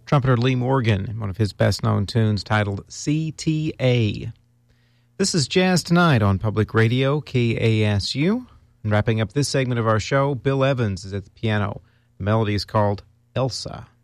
trumpeter Lee Morgan in one of his best-known tunes titled CTA. This is Jazz Tonight on Public Radio, KASU. And wrapping up this segment of our show, Bill Evans is at the piano. The melody is called Elsa.